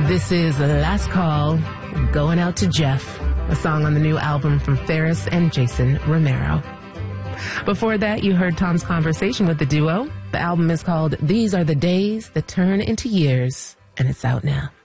This is The Last Call, Going Out to Jeff, a song on the new album from Ferris and Jason Romero. Before that, you heard Tom's conversation with the duo. The album is called These Are the Days That Turn into Years, and it's out now.